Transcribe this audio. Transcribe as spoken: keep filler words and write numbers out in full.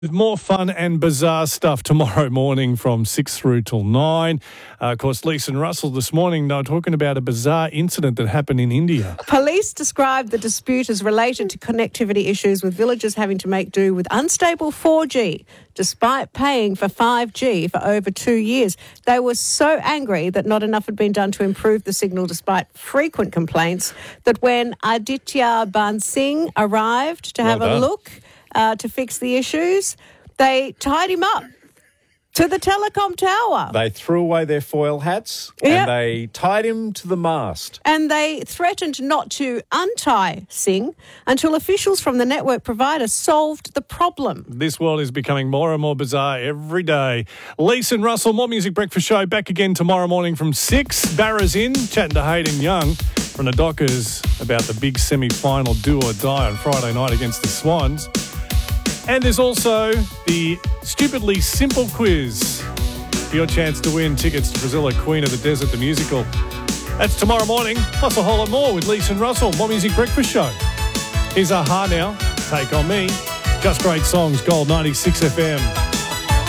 With more fun and bizarre stuff tomorrow morning from six through till nine. Uh, of course, Lisa and Russell this morning, they were talking about a bizarre incident that happened in India. Police described the dispute as related to connectivity issues, with villagers having to make do with unstable four G despite paying for five G for over two years. They were so angry that not enough had been done to improve the signal despite frequent complaints, that when Aditya Bansingh arrived to Well have done. a look uh, to fix the issues, they tied him up to the telecom tower. They threw away their foil hats Yep. and they tied him to the mast. And they threatened not to untie Singh until officials from the network provider solved the problem. This world is becoming more and more bizarre every day. Lisa and Russell, More Music Breakfast Show, back again tomorrow morning from six. Barra's in, chatting to Hayden Young from the Dockers about the big semi-final do or die on Friday night against the Swans. And there's also the stupidly simple quiz for your chance to win tickets to Priscilla, Queen of the Desert, the musical. That's tomorrow morning, plus a whole lot more with Lisa and Russell, More Music Breakfast Show. Here's Aha now, Take On Me. Just great songs, Gold ninety-six F M.